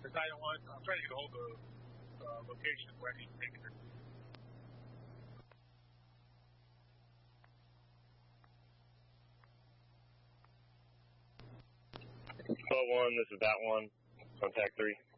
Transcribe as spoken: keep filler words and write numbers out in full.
Battalion one, I'm trying to get a hold of the uh, location where I need to take it. twelve one, this is Bat one, contact three.